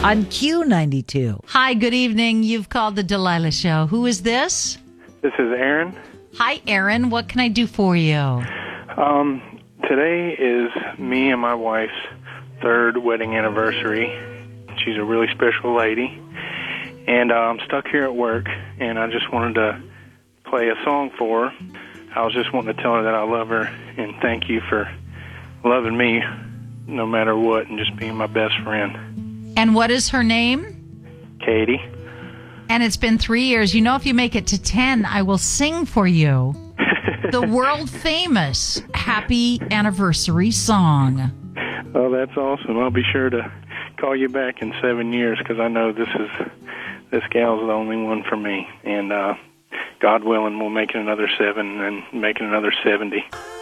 on Q92. Hi, good evening. You've called the Delilah Show. Who is this? This is Aaron. Hi, Aaron. What can I do for you? Today is me and my wife's third wedding anniversary. She's a really special lady. And I'm stuck here at work, and I just wanted to play a song for her. I was just wanting to tell her that I love her and thank you for loving me no matter what and just being my best friend. And what is her name? Katie. And it's been 3 years. You know, if you make it to 10, I will sing for you the world-famous Happy Anniversary song. Oh, that's awesome. I'll be sure to call you back in 7 years because I know this gal's the only one for me. And God willing, we'll make it another 7 and make it another 70.